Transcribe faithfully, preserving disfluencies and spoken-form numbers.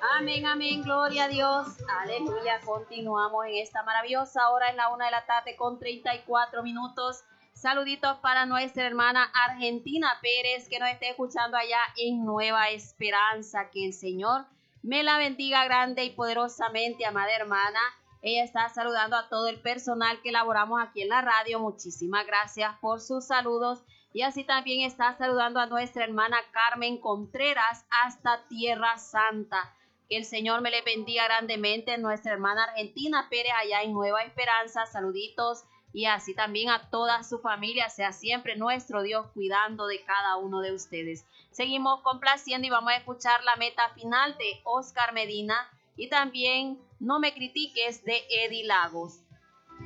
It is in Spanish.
Amén, amén, gloria a Dios, aleluya. Continuamos en esta maravillosa hora, en la una de la tarde con treinta y cuatro minutos. Saluditos para nuestra hermana Argentina Pérez, que nos esté escuchando allá en Nueva Esperanza. Que el Señor me la bendiga grande y poderosamente, amada hermana. Ella está saludando a todo el personal que laboramos aquí en la radio. Muchísimas gracias por sus saludos. Y así también está saludando a nuestra hermana Carmen Contreras hasta Tierra Santa. Que el Señor me le bendiga grandemente. Nuestra hermana Argentina Pérez allá en Nueva Esperanza. Saluditos. Y así también a toda su familia. Sea siempre nuestro Dios cuidando de cada uno de ustedes. Seguimos complaciendo y vamos a escuchar la meta final de Oscar Medina. Y también No me critiques de Eddie Lagos.